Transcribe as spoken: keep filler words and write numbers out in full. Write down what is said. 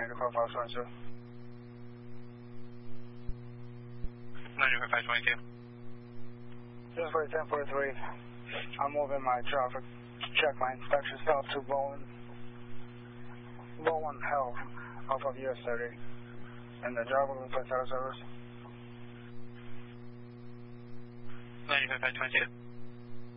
ninety-five five twenty-two. ninety-five five twenty-two. This is for ten forty-three. I'm moving my traffic. Check my inspection stop to Bowen. Bowen Health off of U S thirty. And the driver will place out of service. ninety-five five twenty-two.